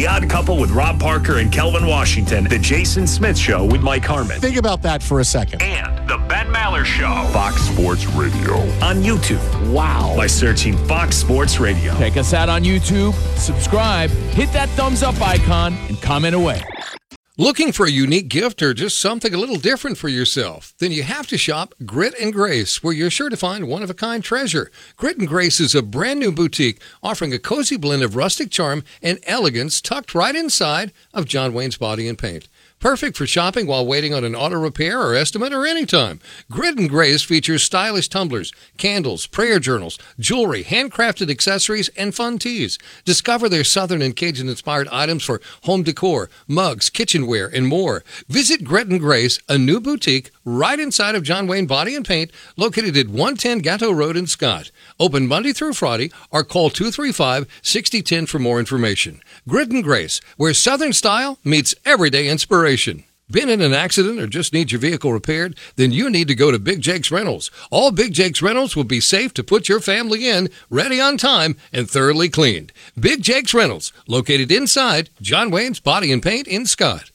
The Odd Couple with Rob Parker and Kelvin Washington. The Jason Smith Show with Mike Harmon. Think about that for a second. And The Ben Maller Show. Fox Sports Radio. On YouTube. Wow. By searching Fox Sports Radio. Check us out on YouTube, subscribe, hit that thumbs up icon, and comment away. Looking for a unique gift or just something a little different for yourself? Then you have to shop Grit and Grace, where you're sure to find one-of-a-kind treasure. Grit and Grace is a brand new boutique offering a cozy blend of rustic charm and elegance tucked right inside of John Wayne's Body and Paint. Perfect for shopping while waiting on an auto repair or estimate or anytime. Grit and Grace features stylish tumblers, candles, prayer journals, jewelry, handcrafted accessories, and fun teas. Discover their Southern and Cajun-inspired items for home decor, mugs, kitchenware, and more. Visit Grit and Grace, a new boutique right inside of John Wayne Body and Paint, located at 110 Gatto Road in Scott. Open Monday through Friday, or call 235-6010 for more information. Grit and Grace, where Southern style meets everyday inspiration. Been in an accident or just need your vehicle repaired? Then you need to go to Big Jake's Rentals. All Big Jake's Rentals will be safe to put your family in, ready on time, and thoroughly cleaned. Big Jake's Rentals, located inside John Wayne's Body and Paint in Scott.